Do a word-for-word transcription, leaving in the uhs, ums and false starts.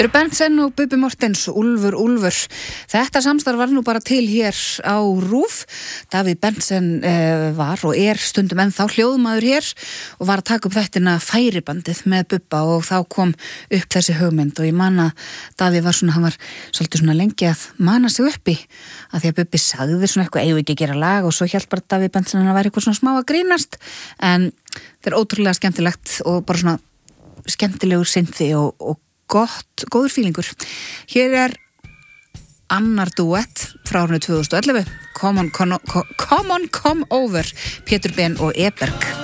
Þetta eru Berntsen og Bubbi Mortens, Úlfur, Úlfur. Þetta samstarf var nú bara til hér á RÚV. Davíð Berntsen eh, var og er stundum ennþá hljóðmaður hér og var að taka upp þættina Færibandið með Bubba og þá kom upp þessi hugmynd og ég man að Davíð var svona, hann var svolítið svona lengi að mana sig uppi að því að Bubbi sagði svona eitthvað, eigum við ekki að gera lag og svo hélt bara Davíð Berntsen að vera eitthvað svona smá að grínast en þetta er ótrúlega skemmtilegt og bara svona skemmtilegur synthi og, og gott, góður fílingur. Hér er annar duett frá árinu tvö þúsund og ellefu, Come on, come on, come on, come over, Pétur Ben og Eberg.